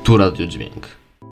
Tu Radio Dźwięk.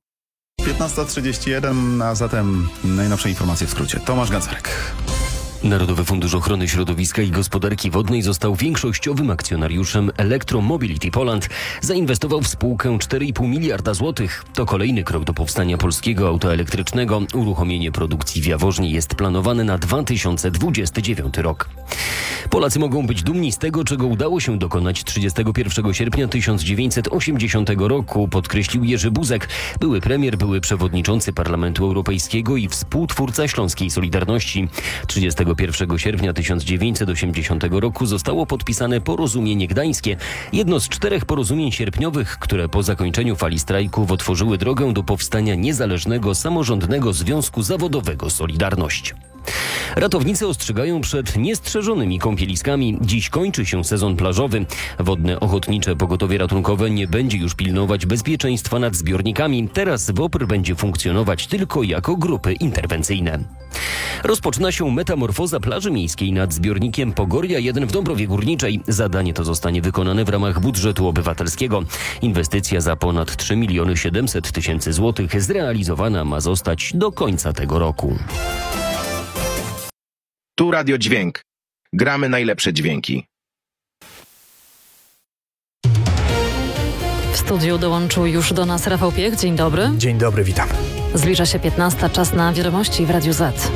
15:31, a zatem najnowsze informacje w skrócie. Tomasz Gancarek. Narodowy Fundusz Ochrony Środowiska i Gospodarki Wodnej został większościowym akcjonariuszem Electromobility Poland. Zainwestował w spółkę 4,5 miliarda złotych. To kolejny krok do powstania polskiego auta elektrycznego. Uruchomienie produkcji w Jaworznie jest planowane na 2029 rok. Polacy mogą być dumni z tego, czego udało się dokonać 31 sierpnia 1980 roku, podkreślił Jerzy Buzek. Były premier, były przewodniczący Parlamentu Europejskiego i współtwórca Śląskiej Solidarności. 31 sierpnia 1980 roku zostało podpisane Porozumienie Gdańskie, jedno z 4 porozumień sierpniowych, które po zakończeniu fali strajków otworzyły drogę do powstania niezależnego, samorządnego związku zawodowego Solidarność. Ratownicy ostrzegają przed niestrzeżonymi kąpieliskami. Dziś kończy się sezon plażowy. Wodne Ochotnicze Pogotowie Ratunkowe nie będzie już pilnować bezpieczeństwa nad zbiornikami. Teraz WOPR będzie funkcjonować tylko jako grupy interwencyjne. Rozpoczyna się metamorfoza plaży miejskiej nad zbiornikiem Pogoria 1 w Dąbrowie Górniczej. Zadanie to zostanie wykonane w ramach budżetu obywatelskiego. Inwestycja za ponad 3 700 000 złotych zrealizowana ma zostać do końca tego roku. Tu Radio Dźwięk. Gramy najlepsze dźwięki. W studiu dołączył już do nas Rafał Piech. Dzień dobry. Dzień dobry, witam. Zbliża się 15, czas na wiadomości w Radiu Z.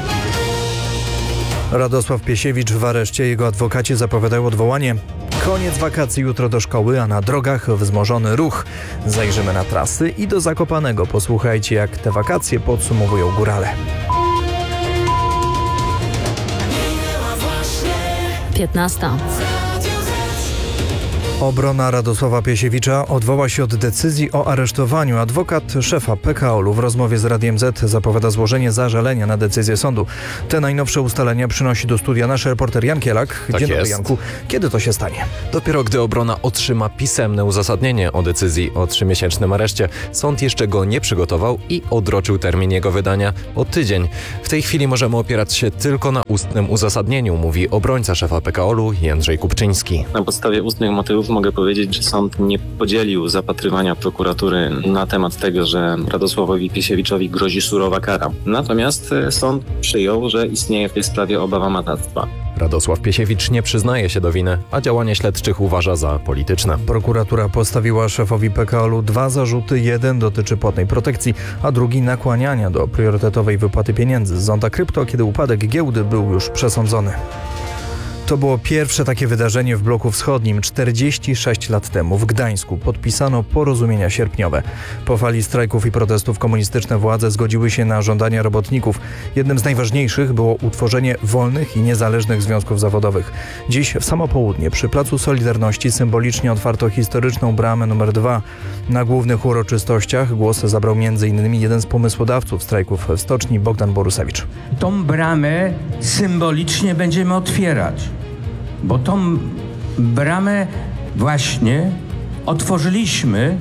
Radosław Piesiewicz w areszcie, jego adwokaci zapowiadają odwołanie. Koniec wakacji jutro do szkoły, a na drogach wzmożony ruch. Zajrzymy na trasy i do Zakopanego. Posłuchajcie, jak te wakacje podsumowują górale. 15. Obrona Radosława Piesiewicza odwoła się od decyzji o aresztowaniu. Adwokat szefa PKOL-u w rozmowie z Radiem Z zapowiada złożenie zażalenia na decyzję sądu. Te najnowsze ustalenia przynosi do studia nasz reporter Jan Kielak. Tak Dzień dobry, jest. Janku. Kiedy to się stanie? Dopiero gdy obrona otrzyma pisemne uzasadnienie o decyzji o 3-miesięcznym areszcie, sąd jeszcze go nie przygotował i odroczył termin jego wydania o tydzień. W tej chwili możemy opierać się tylko na ustnym uzasadnieniu, mówi obrońca szefa PKOL-u Jędrzej Kupczyński. Na podstawie ustnych motywów mogę powiedzieć, że sąd nie podzielił zapatrywania prokuratury na temat tego, że Radosławowi Piesiewiczowi grozi surowa kara. Natomiast sąd przyjął, że istnieje w tej sprawie obawa matactwa. Radosław Piesiewicz nie przyznaje się do winy, a działania śledczych uważa za polityczne. Prokuratura postawiła szefowi PKOL-u 2 zarzuty. Jeden dotyczy płatnej protekcji, a drugi nakłaniania do priorytetowej wypłaty pieniędzy z Zonda Krypto, kiedy upadek giełdy był już przesądzony. To było pierwsze takie wydarzenie w bloku wschodnim. 46 lat temu w Gdańsku podpisano porozumienia sierpniowe. Po fali strajków i protestów komunistyczne władze zgodziły się na żądania robotników. Jednym z najważniejszych było utworzenie wolnych i niezależnych związków zawodowych. Dziś w samo południe przy Placu Solidarności symbolicznie otwarto historyczną bramę nr 2. Na głównych uroczystościach głos zabrał m.in. jeden z pomysłodawców strajków w stoczni, Bogdan Borusewicz. Tą bramę symbolicznie będziemy otwierać. Bo tą bramę właśnie otworzyliśmy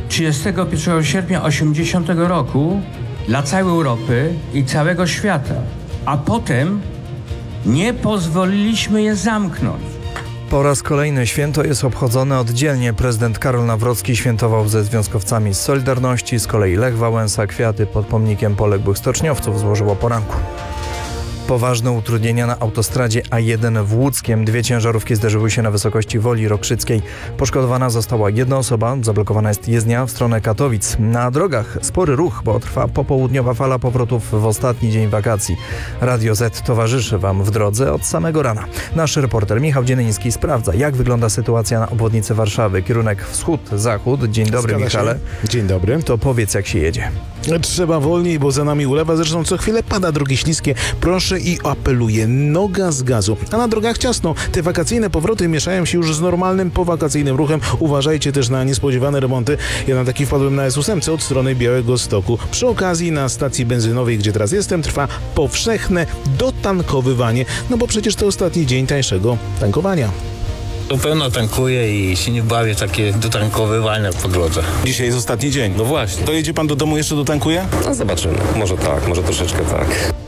31 sierpnia 80 roku dla całej Europy i całego świata. A potem nie pozwoliliśmy je zamknąć. Po raz kolejny święto jest obchodzone oddzielnie. Prezydent Karol Nawrocki świętował ze związkowcami z Solidarności. Z kolei Lech Wałęsa kwiaty pod pomnikiem poległych stoczniowców złożył o poranku. Poważne utrudnienia na autostradzie A1 w Łódzkiem. 2 ciężarówki zderzyły się na wysokości Woli Rokrzyckiej. Poszkodowana została jedna osoba, zablokowana jest jezdnia w stronę Katowic. Na drogach spory ruch, bo trwa popołudniowa fala powrotów w ostatni dzień wakacji. Radio Z towarzyszy Wam w drodze od samego rana. Nasz reporter Michał Dziennyński sprawdza, jak wygląda sytuacja na obwodnicy Warszawy. Kierunek wschód-zachód. Dzień dobry, Michale. Dzień dobry. To powiedz, jak się jedzie. Trzeba wolniej, bo za nami ulewa. Zresztą co chwilę pada, drogi śliskie. Proszę i apeluję, noga z gazu. A na drogach ciasno. Te wakacyjne powroty mieszają się już z normalnym powakacyjnym ruchem. Uważajcie też na niespodziewane remonty. Ja na taki wpadłem na S8 od strony Białegostoku. Przy okazji na stacji benzynowej, gdzie teraz jestem, trwa powszechne dotankowywanie. No bo przecież to ostatni dzień tańszego tankowania. Na pewno tankuję i się nie bawię takie dotankowywania po drodze. Dzisiaj jest ostatni dzień. No właśnie. To jedzie pan do domu, jeszcze dotankuje? No zobaczymy. Może tak, może troszeczkę tak.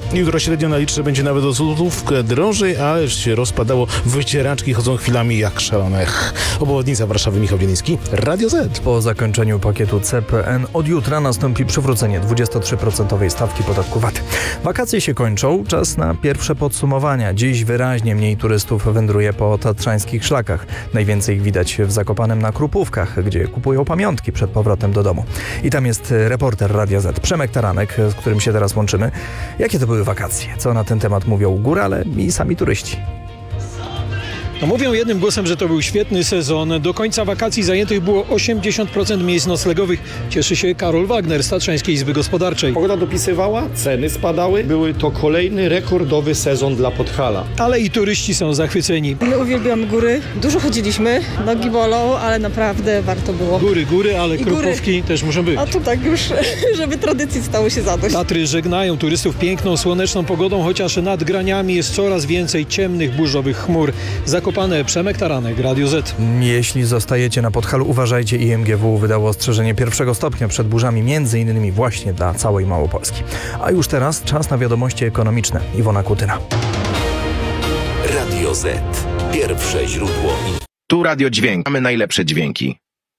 Jutro średnio na litrze będzie nawet o złotówkę drożej, ale się rozpadało. Wycieraczki chodzą chwilami jak szalone. Obwodnica Warszawy, Michał Wieliński, Radio Z. Po zakończeniu pakietu CPN od jutra nastąpi przywrócenie 23% stawki podatku VAT. Wakacje się kończą, czas na pierwsze podsumowania. Dziś wyraźnie mniej turystów wędruje po tatrzańskich szlakach. Najwięcej ich widać w Zakopanem na Krupówkach, gdzie kupują pamiątki przed powrotem do domu. I tam jest reporter Radia Z, Przemek Taranek, z którym się teraz łączymy. Jakie to były wakacje? Co na ten temat mówią górale i sami turyści? No mówią jednym głosem, że to był świetny sezon. Do końca wakacji zajętych było 80% miejsc noclegowych. Cieszy się Karol Wagner z Tatrzańskiej Izby Gospodarczej. Pogoda dopisywała, ceny spadały. Były to kolejny rekordowy sezon dla Podhala. Ale i turyści są zachwyceni. My uwielbiamy góry. Dużo chodziliśmy, nogi bolą, ale naprawdę warto było. Góry, ale Krupówki też muszą być. A tu tak już, żeby tradycji stało się zadość. Tatry żegnają turystów piękną, słoneczną pogodą, chociaż nad graniami jest coraz więcej ciemnych, burzowych chmur. Zakopane, Przemek Taranek, Radio Z. Jeśli zostajecie na Podhalu, uważajcie, IMGW wydało ostrzeżenie 1. stopnia przed burzami, m.in. właśnie dla całej Małopolski. A już teraz czas na wiadomości ekonomiczne. Iwona Kutyna. Radio Z. Pierwsze źródło. Tu Radio Dźwięk. Mamy najlepsze dźwięki.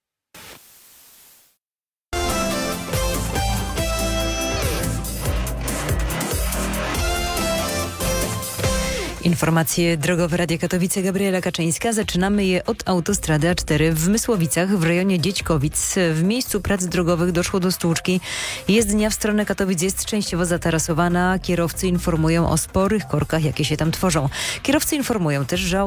Informacje drogowe Radia Katowice, Gabriela Kaczyńska. Zaczynamy je od autostrady A4 w Mysłowicach w rejonie Dziećkowic. W miejscu prac drogowych doszło do stłuczki. Jezdnia w stronę Katowic jest częściowo zatarasowana. Kierowcy informują o sporych korkach, jakie się tam tworzą. Kierowcy informują też, że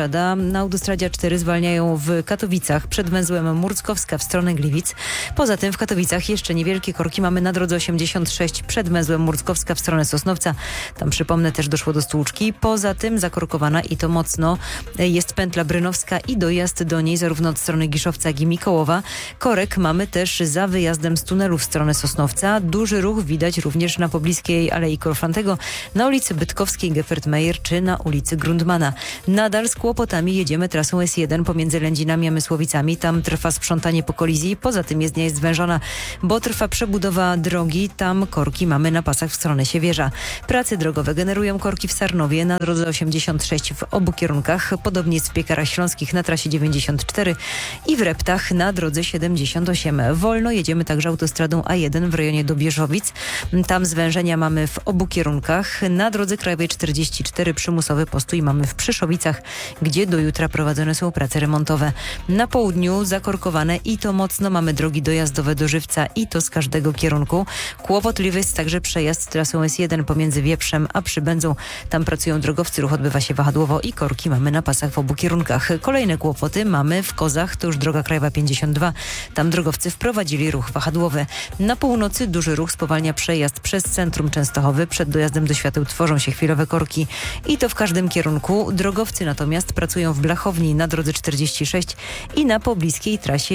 na autostradzie A4 zwalniają w Katowicach przed węzłem Murckowska w stronę Gliwic. Poza tym w Katowicach jeszcze niewielkie korki mamy na drodze 86 przed węzłem Murckowska w stronę Sosnowca. Tam, przypomnę, też doszło do stłuczki. Poza tym zakorkowana i to mocno jest pętla Brynowska i dojazd do niej zarówno od strony Giszowca, jak i Mikołowa. Korek mamy też za wyjazdem z tunelu w stronę Sosnowca. Duży ruch widać również na pobliskiej Alei Korfantego, na ulicy Bytkowskiej, Gefert-Meyer czy na ulicy Grundmana. Nadal z kłopotami jedziemy trasą S1 pomiędzy Lędzinami a Mysłowicami. Tam trwa sprzątanie po kolizji. Poza tym jezdnia jest zwężona, bo trwa przebudowa drogi. Tam korki mamy na pasach w stronę Siewierza. Prace drogowe generują korki w Sarnowie na drodze 86 w obu kierunkach. Podobnie jest w Piekarach Śląskich na trasie 94 i w Reptach na drodze 78. Wolno jedziemy także autostradą A1 w rejonie Dobierzowic. Tam zwężenia mamy w obu kierunkach. Na drodze krajowej 44 przymusowy postój mamy w Przyszowicach, gdzie do jutra prowadzone są prace remontowe. Na południu zakorkowane i to mocno mamy drogi dojazdowe do Żywca i to z każdego kierunku. Kłopotliwy jest także przejazd trasą S1 pomiędzy Wieprzem a Przybędzą. Tam pracują drogowcy, ruch odbywa się wahadłowo i korki mamy na pasach w obu kierunkach. Kolejne kłopoty mamy w Kozach, to już droga krajowa 52. Tam drogowcy wprowadzili ruch wahadłowy. Na północy duży ruch spowalnia przejazd przez centrum Częstochowy. Przed dojazdem do świateł tworzą się chwilowe korki i to w każdym kierunku. Drogowcy natomiast pracują w Blachowni na drodze 46 i na pobliskiej trasie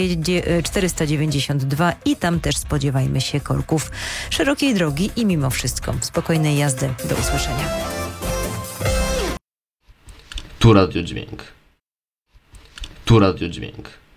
492 i tam też spodziewajmy się korków. Szerokiej drogi i mimo wszystko spokojnej jazdy. Do usłyszenia. Tu Radio Dźwięk. Tu Radio Dźwięk.